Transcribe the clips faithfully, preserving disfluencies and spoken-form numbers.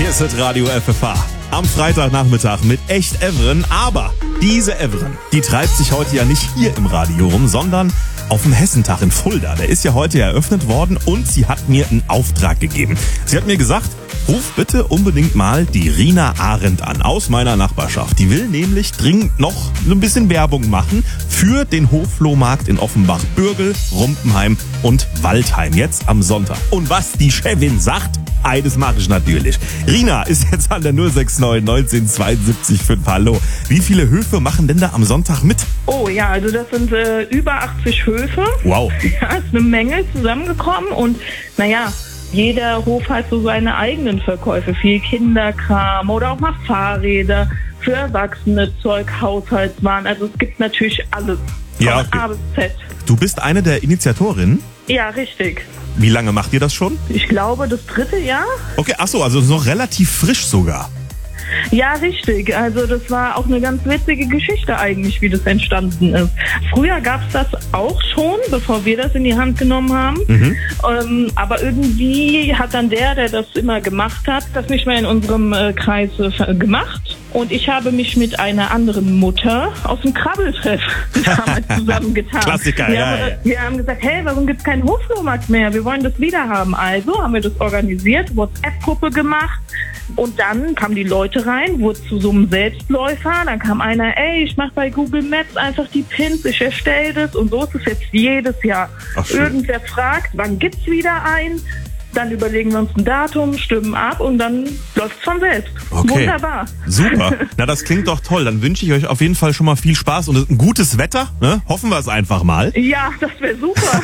Hier ist Radio F F H. Am Freitagnachmittag mit Echt Evren. Aber diese Evren, die treibt sich heute ja nicht hier im Radio rum, sondern auf dem Hessentag in Fulda. Der ist ja heute eröffnet worden und sie hat mir einen Auftrag gegeben. Sie hat mir gesagt, ruf bitte unbedingt mal die Rina Arendt an aus meiner Nachbarschaft. Die will nämlich dringend noch ein bisschen Werbung machen für den Hofflohmarkt in Offenbach, Bürgel, Rumpenheim und Waldheim jetzt am Sonntag. Und was die Chefin sagt, eines mache ich natürlich. Rina ist jetzt an der null sechs neun neunzehn zweiundsiebzig fünf. Hallo. Wie viele Höfe machen denn da am Sonntag mit? Oh ja, also das sind äh, über achtzig Höfe. Wow. Ja, ist eine Menge zusammengekommen und naja, jeder Hof hat so seine eigenen Verkäufe. Viel Kinderkram oder auch mal Fahrräder, für Erwachsene Zeug, Haushaltswaren. Also es gibt natürlich alles. Von Ja, okay. A bis Z. Du bist eine der Initiatorinnen. Ja, richtig. Wie lange macht ihr das schon? Ich glaube, das dritte Jahr. Okay, ach so, also noch relativ frisch sogar. Ja, richtig. Also das war auch eine ganz witzige Geschichte eigentlich, wie das entstanden ist. Früher gab es das auch schon, bevor wir das in die Hand genommen haben. Mhm. Ähm, aber irgendwie hat dann der, der das immer gemacht hat, das nicht mehr in unserem äh, Kreis äh, gemacht. Und ich habe mich mit einer anderen Mutter aus dem Krabbeltreff damals zusammengetan. Klassiker, wir ja, haben, ja. Wir haben gesagt, hey, warum gibt es keinen Hoflohmarkt mehr? Wir wollen das wieder haben. Also haben wir das organisiert, WhatsApp-Gruppe gemacht. Und dann kamen die Leute rein, wurde zu so einem Selbstläufer. Dann kam einer, ey, ich mache bei Google Maps einfach die Pins, ich erstelle das. Und so ist es jetzt jedes Jahr. Ach, irgendwer fragt, wann gibt's wieder ein? Dann überlegen wir uns ein Datum, stimmen ab und dann läuft's von selbst. Okay. Wunderbar. Super. Na, das klingt doch toll. Dann wünsche ich euch auf jeden Fall schon mal viel Spaß und ein gutes Wetter. Ne? Hoffen wir es einfach mal. Ja, das wäre super.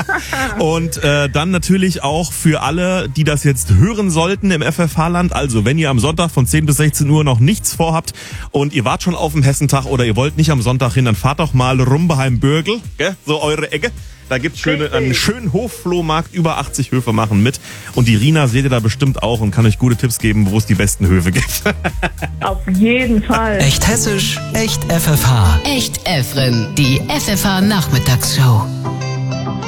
Und äh, dann natürlich auch für alle, die das jetzt hören sollten im F F H-Land. Also, wenn ihr am Sonntag von zehn bis sechzehn Uhr noch nichts vorhabt und ihr wart schon auf dem Hessentag oder ihr wollt nicht am Sonntag hin, dann fahrt doch mal Rumbeheim-Bürgel, gell? So eure Ecke. Da gibt's schöne, einen schönen Hofflohmarkt, über achtzig Höfe machen mit. Und die Rina seht ihr da bestimmt auch und kann euch gute Tipps geben, wo es die besten Höfe gibt. Auf jeden Fall. Echt hessisch, echt F F H. Echt Evren, die F F H Nachmittagsshow.